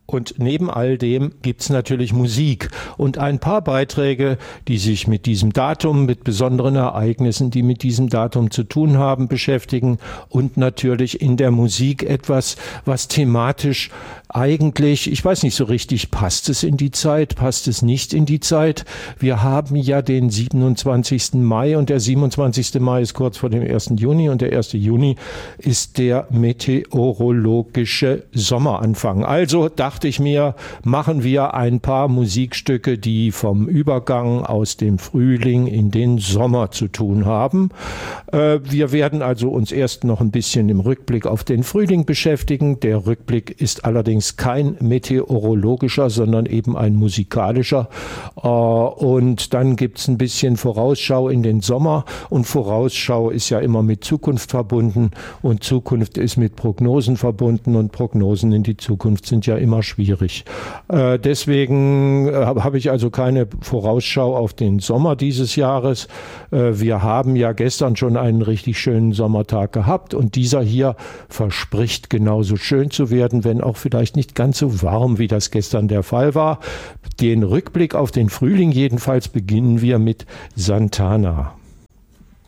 Und neben all dem gibt's natürlich Musik und ein paar Beiträge, die sich mit diesem Datum, mit besonderen Ereignissen, die mit diesem Datum zu tun haben, beschäftigen und natürlich in der Musik etwas, was thematisch eigentlich, ich weiß nicht so richtig, passt es in die Zeit, passt es nicht in die Zeit. Wir haben ja den 27. Mai und der 27. Mai ist kurz vor dem 1. Juni und der 1. Juni ist der meteorologische Sommeranfang. Also dachte ich mir, machen wir ein paar Musikstücke, die vom Übergang aus dem Frühling in den Sommer zu tun haben. Wir werden also uns erst noch ein bisschen im Rückblick auf den Frühling beschäftigen. Der Rückblick ist allerdings kein meteorologischer, sondern eben ein musikalischer. Und dann gibt es ein bisschen Vorausschau in den Sommer. Und Vorausschau ist ja immer mit Zukunft verbunden. Und Zukunft ist mit Prognosen verbunden. Und Prognosen in die Zukunft sind ja immer schwierig. Deswegen habe ich also keine Vorausschau auf den Sommer dieses Jahres. Wir haben ja gestern schon einen richtig schönen Sommertag gehabt. Und dieser hier verspricht genauso schön zu werden, wenn auch vielleicht nicht ganz so warm, wie das gestern der Fall war. Den Rückblick auf den Frühling jedenfalls beginnen wir mit Santana.